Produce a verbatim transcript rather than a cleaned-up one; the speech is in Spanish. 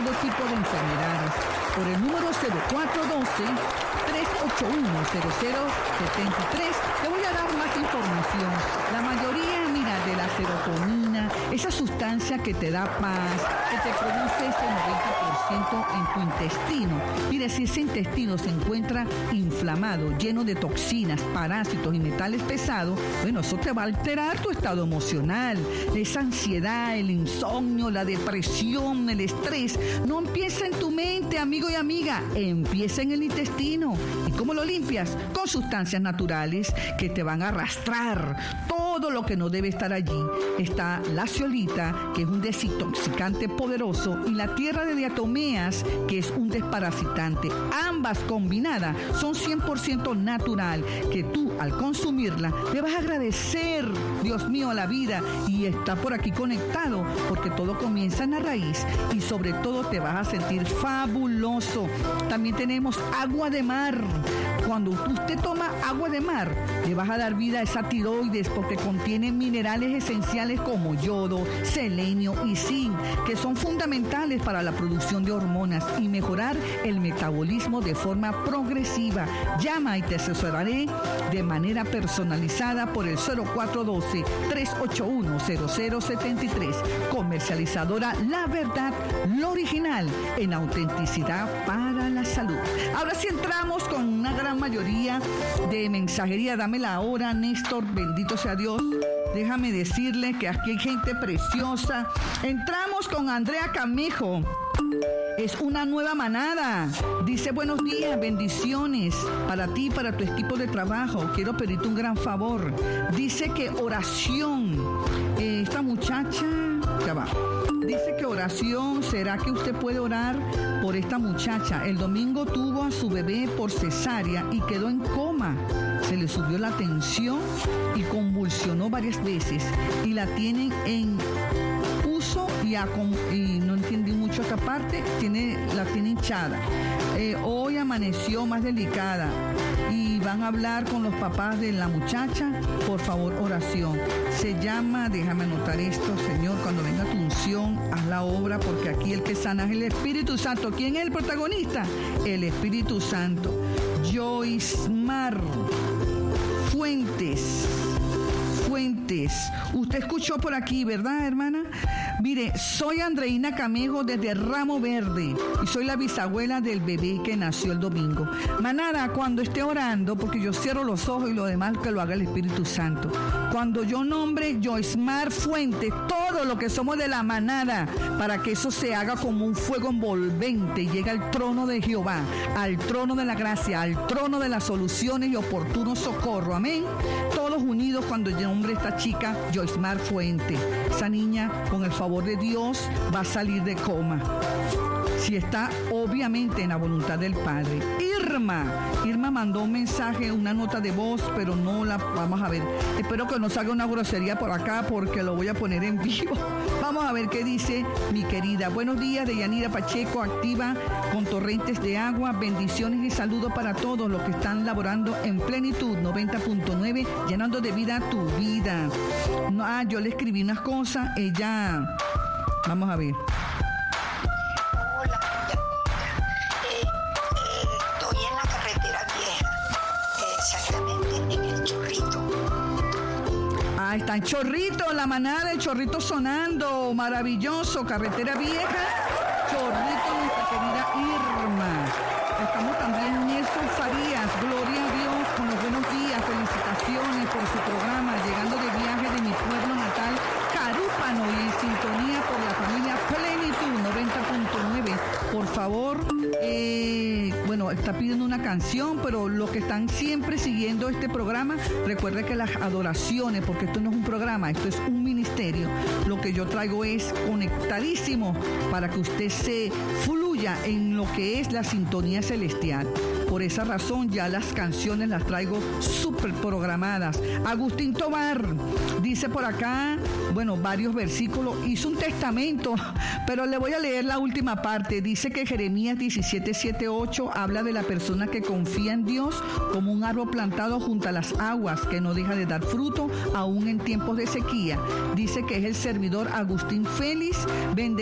todo tipo de enfermedades. Por el número cero cuatro uno dos, tres ocho uno, cero cero siete tres te voy a dar más información. La mayoría, mira, de la serotonina, esa sustancia que te da paz, que te produce ese noventa por ciento en tu intestino. Mire, si ese intestino se encuentra inflamado, lleno de toxinas, parásitos y metales pesados, bueno, eso te va a alterar tu estado emocional. Esa ansiedad, el insomnio, la depresión, el estrés, no empieza en tu mente, amigo y amiga, empieza en el intestino. ¿Y cómo lo limpias? Con sustancias naturales que te van a arrastrar todo lo que no debe estar allí. Está la zeolita, que es un desintoxicante poderoso, y la tierra de diatomeas, que es un desparasitante. Ambas combinadas son cien por ciento natural, que tú al consumirla le vas a agradecer, Dios mío, a la vida, y está por aquí conectado, porque todo comienza en la raíz y sobre todo te vas a sentir fabuloso. También tenemos agua de mar. Cuando usted toma agua de mar, le vas a dar vida a esa tiroides, porque contiene minerales esenciales como yodo, selenio y zinc, que son fundamentales para la producción de hormonas y mejorar el metabolismo de forma progresiva. Llama y te asesoraré de manera personalizada por el cero cuatro uno dos, tres ocho uno, cero cero siete tres. Comercializadora La Verdad, lo original en autenticidad para la salud. Ahora sí entramos con una gran mayoría de mensajería. Dame la hora, Néstor, bendito sea Dios. Déjame decirle que aquí hay gente preciosa. Entramos con Andrea Camejo. Es una nueva manada. Dice: buenos días, bendiciones para ti, para tu equipo de trabajo. Quiero pedirte un gran favor. Dice que oración. Eh, esta muchacha, ya va. Dice que oración, ¿será que usted puede orar por esta muchacha? El domingo tuvo a su bebé por cesárea y quedó en coma. Se le subió la tensión y convulsionó varias veces. Y la tienen en uso y, a, y no entendí mucho esta parte, tiene, la tiene hinchada. Eh, hoy amaneció más delicada y van a hablar con los papás de la muchacha. Por favor, oración. Se llama, déjame anotar esto, Señor, cuando venga tu unción, haz la obra, porque aquí el que sana es el Espíritu Santo. ¿Quién es el protagonista? El Espíritu Santo. Joismar Fuentes. Fuentes. Usted escuchó por aquí, ¿verdad, hermana? Mire, soy Andreina Camejo desde Ramo Verde y soy la bisabuela del bebé que nació el domingo. Manada, cuando esté orando, porque yo cierro los ojos y lo demás que lo haga el Espíritu Santo. Cuando yo nombre Joismar Fuentes, todo lo que somos de la manada, para que eso se haga como un fuego envolvente y llegue al trono de Jehová, al trono de la gracia, al trono de las soluciones y oportuno socorro. Amén. Todos unidos cuando yo nombre a esta chica Joismar Fuentes. Esa niña, con el favor de Dios, va a salir de coma. Si está obviamente en la voluntad del Padre. Irma, Irma mandó un mensaje, una nota de voz, pero no la vamos a ver. Espero que no salga una grosería por acá porque lo voy a poner en vivo. Vamos a ver qué dice mi querida. Buenos días, de Yanira Pacheco, activa con torrentes de agua. Bendiciones y saludos para todos los que están laborando en plenitud. noventa punto nueve, llenando de vida tu vida. No, ah, yo le escribí unas cosas. Ella, vamos a ver. Ah, está en Chorrito, la manada, el Chorrito sonando, maravilloso, carretera vieja, Chorrito, nuestra querida Irma. Estamos también Nelson Farías, gloria a Dios, con los buenos días, felicitaciones por su programa, llegando de viaje de mi pueblo natal, Carúpano, y en sintonía por la familia Plenitud, noventa punto nueve. Por favor, eh, bueno, está pidiendo una canción, pero los que están siempre siguiendo este programa, recuerde que las adoraciones, porque esto no es un programa, esto es un ministerio, lo que yo traigo es conectadísimo para que usted se fluya en lo que es la sintonía celestial. Por esa razón ya las canciones las traigo súper programadas. Agustín Tobar dice por acá, bueno, varios versículos, hizo un testamento, pero le voy a leer la última parte. Dice que Jeremías diecisiete, siete, ocho habla de la persona que confía en Dios como un árbol plantado junto a las aguas, que no deja de dar fruto aún en tiempos de sequía. Dice que es el servidor Agustín Félix, vende